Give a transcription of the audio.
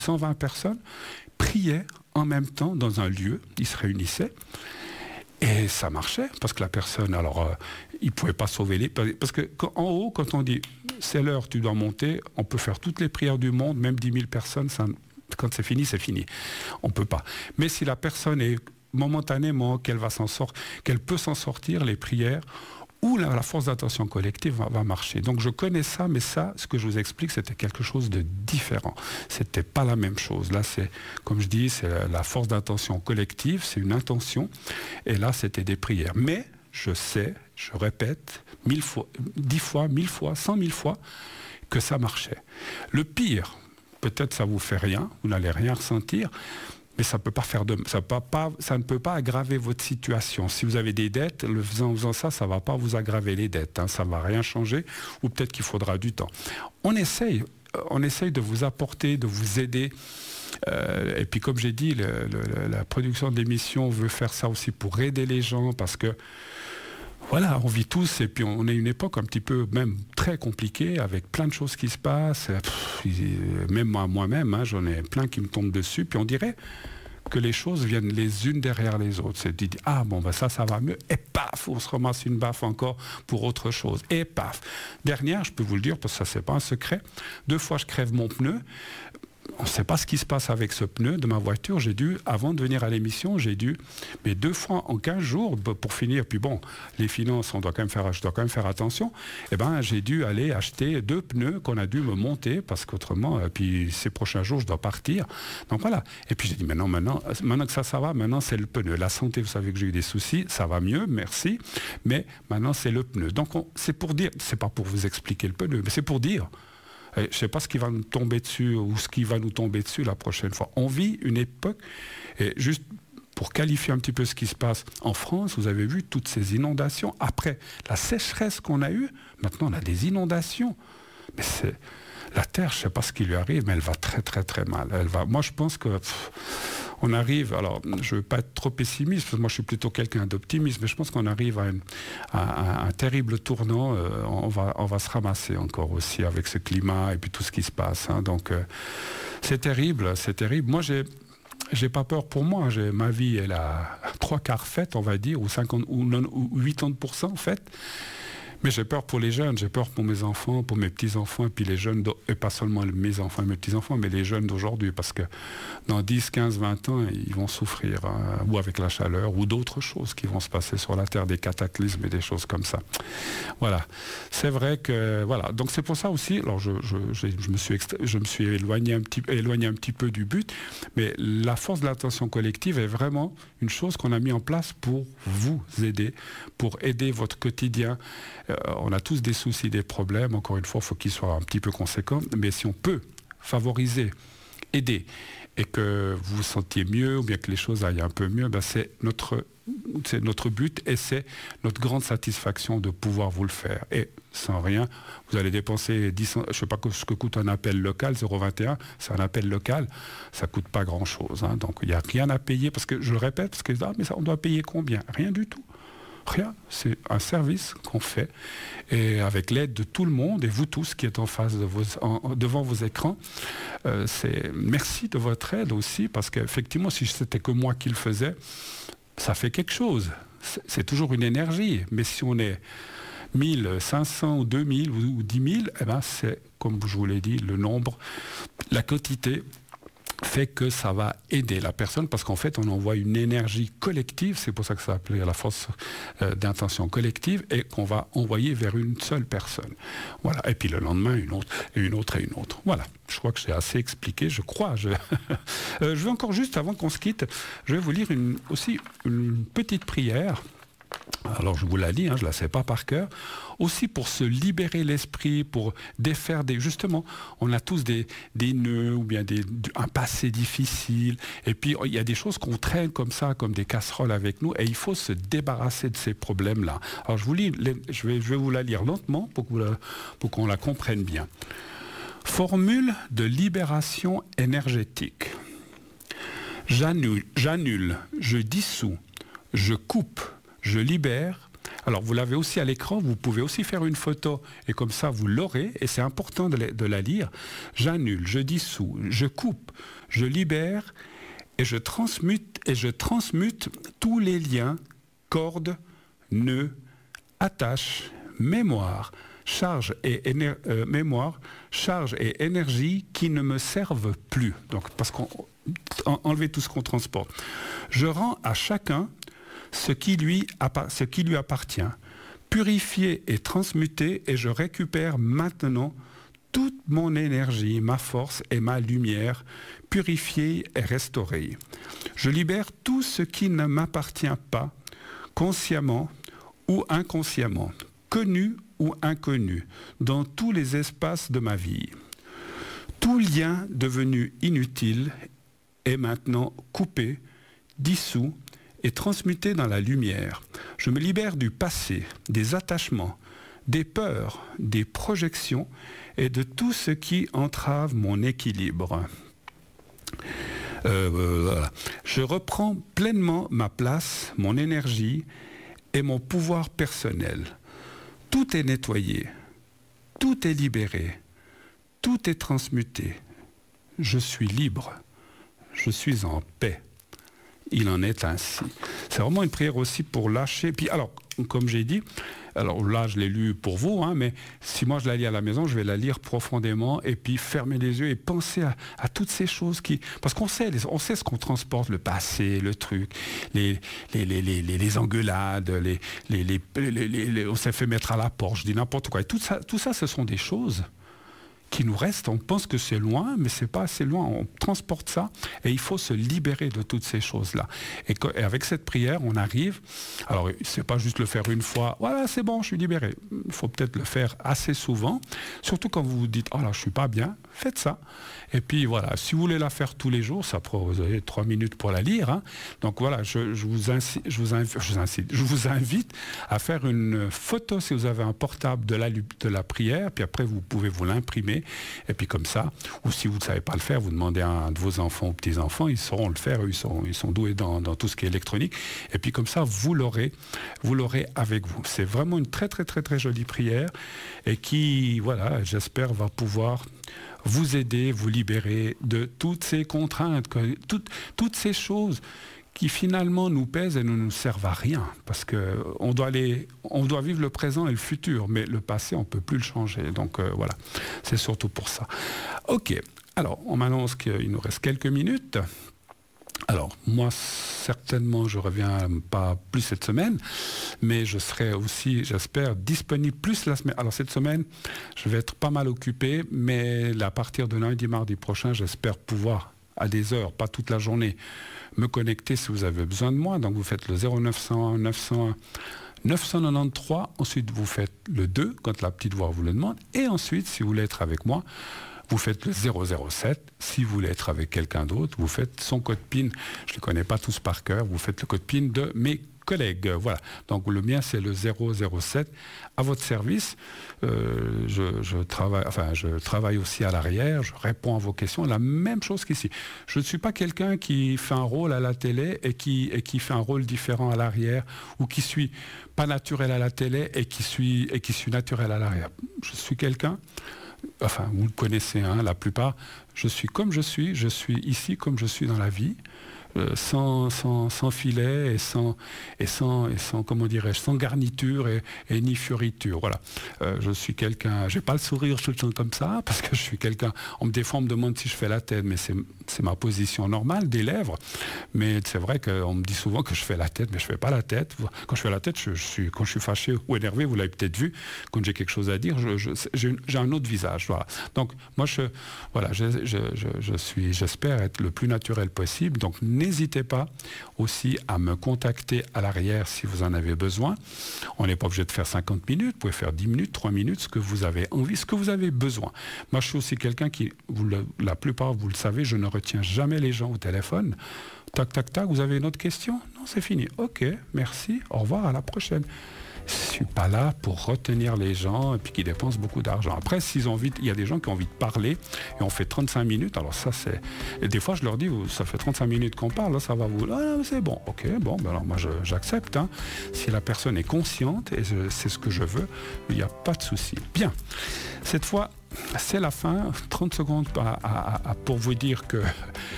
120 personnes priaient en même temps dans un lieu, ils se réunissaient, et ça marchait, parce que la personne, alors, il ne pouvait pas sauver les... Parce qu'en haut, quand on dit, c'est l'heure, tu dois monter, on peut faire toutes les prières du monde, même 10 000 personnes, ça, quand c'est fini, c'est fini. On ne peut pas. Mais si la personne est momentanément, qu'elle peut s'en sortir, les prières, où la force d'attention collective va marcher. Donc je connais ça, mais ça, ce que je vous explique, c'était quelque chose de différent. C'était pas la même chose. Là, c'est, comme je dis, c'est la force d'attention collective, c'est une intention, et là, c'était des prières. Mais je sais, je répète, 1000 fois, 10 fois, 1000 fois, 100 000 fois, que ça marchait. Le pire, peut-être ça vous fait rien, vous n'allez rien ressentir, mais ça ne peut pas aggraver votre situation. Si vous avez des dettes, en faisant ça, ça ne va pas vous aggraver les dettes. Hein, ça ne va rien changer, ou peut-être qu'il faudra du temps. On essaye de vous apporter, de vous aider. Et puis comme j'ai dit, la production d'émissions veut faire ça aussi pour aider les gens, parce que voilà, on vit tous, et puis on est une époque un petit peu même très compliquée, avec plein de choses qui se passent. Même moi-même, hein, j'en ai plein qui me tombent dessus, puis on dirait que les choses viennent les unes derrière les autres. C'est de dire, ah bon, ben ça va mieux, et paf, on se ramasse une baffe encore pour autre chose, et paf. Dernière, je peux vous le dire, parce que ça, c'est pas un secret, 2 fois je crève mon pneu. On ne sait pas ce qui se passe avec ce pneu de ma voiture. Avant de venir à l'émission, mais 2 fois en 15 jours, pour finir, puis bon, les finances, je dois quand même faire attention, j'ai dû aller acheter 2 pneus qu'on a dû me monter, parce qu'autrement, puis ces prochains jours, je dois partir. Donc voilà. Et puis j'ai dit, maintenant que ça va, maintenant c'est le pneu. La santé, vous savez que j'ai eu des soucis, ça va mieux, merci, mais maintenant c'est le pneu. Donc c'est pour dire, c'est pas pour vous expliquer le pneu, mais c'est pour dire, je ne sais pas ce qui va nous tomber dessus ou ce qui va nous tomber dessus la prochaine fois. On vit une époque, et juste pour qualifier un petit peu ce qui se passe en France, vous avez vu toutes ces inondations. Après la sécheresse qu'on a eue, maintenant on a des inondations. Mais la Terre, je ne sais pas ce qui lui arrive, mais elle va très très très mal. Moi je pense que on arrive, alors je ne veux pas être trop pessimiste, parce que moi je suis plutôt quelqu'un d'optimiste, mais je pense qu'on arrive à un terrible tournant. On va se ramasser encore aussi avec ce climat et puis tout ce qui se passe. Hein. Donc c'est terrible, c'est terrible. Moi j'ai pas peur pour moi. Ma vie, elle a 3/4 faite, on va dire, ou 50 ou 80% faite. Mais j'ai peur pour les jeunes, j'ai peur pour mes enfants, pour mes petits-enfants, et puis les jeunes, et pas seulement mes enfants et mes petits-enfants, mais les jeunes d'aujourd'hui, parce que dans 10, 15, 20 ans, ils vont souffrir, hein, ou avec la chaleur, ou d'autres choses qui vont se passer sur la Terre, des cataclysmes et des choses comme ça. Voilà. C'est vrai que, voilà. Donc c'est pour ça aussi, alors je me suis éloigné un petit peu du but, mais la force de l'attention collective est vraiment une chose qu'on a mis en place pour vous aider, pour aider votre quotidien. On a tous des soucis, des problèmes. Encore une fois, il faut qu'ils soient un petit peu conséquents. Mais si on peut favoriser, aider, et que vous vous sentiez mieux, ou bien que les choses aillent un peu mieux, c'est notre but, et c'est notre grande satisfaction de pouvoir vous le faire. Et sans rien, vous allez dépenser 10, je ne sais pas ce que coûte un appel local, 021, c'est un appel local, ça ne coûte pas grand-chose. Hein. Donc il n'y a rien à payer, parce que je le répète, parce que mais ça, on doit payer combien? Rien du tout. Rien, c'est un service qu'on fait, et avec l'aide de tout le monde, et vous tous qui êtes en face devant vos écrans, merci de votre aide aussi, parce qu'effectivement, si c'était que moi qui le faisais, ça fait quelque chose. C'est toujours une énergie, mais si on est 1500 ou 2000 ou 10 000, c'est, comme je vous l'ai dit, le nombre, la quantité fait que ça va aider la personne, parce qu'en fait on envoie une énergie collective, c'est pour ça que ça s'appelle la force d'intention collective, et qu'on va envoyer vers une seule personne. Voilà. Et puis le lendemain une autre et une autre et une autre. Voilà. Je crois que j'ai assez expliqué, je crois. Je vais encore juste, avant qu'on se quitte, je vais vous lire aussi une petite prière. Alors je vous la lis, je ne la sais pas par cœur, aussi pour se libérer l'esprit, pour défaire justement, on a tous des nœuds, ou bien un passé difficile, et puis il y a des choses qu'on traîne comme ça, comme des casseroles avec nous, et il faut se débarrasser de ces problèmes-là. Alors je vais vous la lire lentement, pour qu'on la comprenne bien. Formule de libération énergétique. J'annule, je dissous, je coupe, je libère Alors, vous l'avez aussi à l'écran, vous pouvez aussi faire une photo, et comme ça, vous l'aurez, et c'est important de la lire. J'annule, je dissous, je coupe, je libère, et je transmute tous les liens, cordes, nœuds, attaches, mémoire, charge et énergie qui ne me servent plus. Donc, parce qu'enlever tout ce qu'on transporte. Je rends à chacun ce qui lui appartient. Purifié et transmuté, et je récupère maintenant toute mon énergie, ma force et ma lumière, purifiée et restaurée. Je libère tout ce qui ne m'appartient pas, consciemment ou inconsciemment, connu ou inconnu, dans tous les espaces de ma vie. Tout lien devenu inutile est maintenant coupé, dissous et transmuté dans la lumière. Je me libère du passé, des attachements, des peurs, des projections et de tout ce qui entrave mon équilibre. Voilà. Je reprends pleinement ma place, mon énergie et mon pouvoir personnel. Tout est nettoyé, tout est libéré, tout est transmuté. Je suis libre, je suis en paix. Il en est ainsi. C'est vraiment une prière aussi pour lâcher. Puis alors, comme j'ai dit, alors là je l'ai lu pour vous, mais si moi je la lis à la maison, je vais la lire profondément et puis fermer les yeux et penser à toutes ces choses qui... Parce qu'on sait ce qu'on transporte, le passé, le truc, les engueulades, on s'est fait mettre à la porte, je dis n'importe quoi. Et tout ça, ce sont des choses qui nous restent. On pense que c'est loin, mais c'est pas assez loin. On transporte ça et il faut se libérer de toutes ces choses-là. Et avec cette prière, on arrive. Alors, c'est pas juste le faire une fois. Voilà, c'est bon, je suis libéré. Il faut peut-être le faire assez souvent, surtout quand vous vous dites, oh là, je suis pas bien. Faites ça. Et puis voilà, si vous voulez la faire tous les jours, ça prend, vous avez 3 minutes pour la lire. Donc voilà, je vous invite à faire une photo si vous avez un portable de la prière, puis après vous pouvez vous l'imprimer, et puis comme ça, ou si vous ne savez pas le faire, vous demandez à un de vos enfants ou petits-enfants, ils sauront le faire, ils sont doués dans tout ce qui est électronique, et puis comme ça, vous l'aurez avec vous. C'est vraiment une très très très très jolie prière, et qui, voilà, j'espère va pouvoir vous aider, vous libérer de toutes ces contraintes, toutes ces choses qui finalement nous pèsent et ne nous servent à rien. Parce qu'on doit vivre le présent et le futur, mais le passé, on ne peut plus le changer. Donc voilà, c'est surtout pour ça. Ok, alors on m'annonce qu'il nous reste quelques minutes. Alors, moi, certainement, je ne reviens pas plus cette semaine, mais je serai aussi, j'espère, disponible plus la semaine. Alors, cette semaine, je vais être pas mal occupé, mais à partir de lundi, mardi prochain, j'espère pouvoir, à des heures, pas toute la journée, me connecter si vous avez besoin de moi. Donc, vous faites le 0901 901 993, ensuite vous faites le 2, quand la petite voix vous le demande, et ensuite, si vous voulez être avec moi, vous faites le 007. Si vous voulez être avec quelqu'un d'autre, vous faites son code PIN. Je ne les connais pas tous par cœur. Vous faites le code PIN de mes collègues. Voilà. Donc le mien, c'est le 007 à votre service. Je travaille aussi à l'arrière. Je réponds à vos questions. La même chose qu'ici. Je ne suis pas quelqu'un qui fait un rôle à la télé et qui fait un rôle différent à l'arrière, ou qui suis pas naturel à la télé et qui suis naturel à l'arrière. Je suis quelqu'un... Enfin, vous le connaissez, la plupart. Je suis comme je suis ici comme je suis dans la vie, sans filet et sans comment dirais-je, sans garniture et ni fioriture. Voilà. Je suis quelqu'un, j'ai pas le sourire tout le temps comme ça, parce que je suis quelqu'un, on me défend, on me demande si je fais la tête, mais c'est ma position normale des lèvres. Mais c'est vrai qu'on me dit souvent que je fais la tête, mais je fais pas la tête. Quand je fais la tête, quand je suis fâché ou énervé, vous l'avez peut-être vu, quand j'ai quelque chose à dire, j'ai un autre visage. Voilà. Donc moi, j'espère être le plus naturel possible. Donc n'hésitez pas aussi à me contacter à l'arrière si vous en avez besoin. On n'est pas obligé de faire 50 minutes, vous pouvez faire 10 minutes, 3 minutes, ce que vous avez envie, ce que vous avez besoin. Moi, je suis aussi quelqu'un qui, la plupart, vous le savez, je ne retiens jamais les gens au téléphone. Tac, tac, tac, vous avez une autre question? Non, c'est fini. Ok, merci, au revoir, à la prochaine. Je suis pas là pour retenir les gens et puis qui dépensent beaucoup d'argent. Après, s'ils ont envie, il y a des gens qui ont envie de parler et on fait 35 minutes. Alors ça, c'est... Et des fois, je leur dis, ça fait 35 minutes qu'on parle, là, ça va vous... Ah, non, c'est bon. Ok, bon, ben alors moi, j'accepte. Hein. Si la personne est consciente et c'est ce que je veux, il n'y a pas de souci. Bien. Cette fois, c'est la fin. 30 secondes pour vous dire que